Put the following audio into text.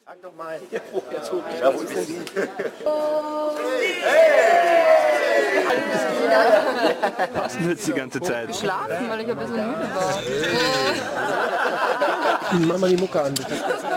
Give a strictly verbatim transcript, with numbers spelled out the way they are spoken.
Sag doch mal. Ja, woher tut mich? Ja, wo ist denn die? Was denn jetzt die ganze Zeit? Schlafen, weil ich ein bisschen müde war. Mach mal die Mucke an, bitte.